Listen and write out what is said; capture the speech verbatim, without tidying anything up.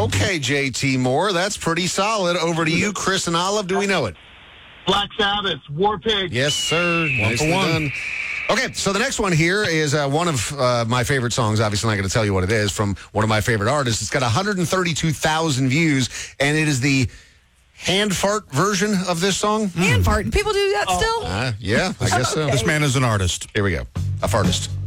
Okay, J T Moore, that's pretty solid. Over to you, Chris and Olive. Do we know it? Black Sabbath, War Pigs. Yes, sir. One Nicely for one. done. Okay, so the next one here is uh, one of uh, my favorite songs. Obviously, I'm not going to tell you what it is, from one of my favorite artists. It's got one hundred thirty-two thousand views, and it is the hand fart version of this song. Hand fart. People do that Oh. still? Uh, yeah, I guess so. This man is an artist. Here we go. A fartist.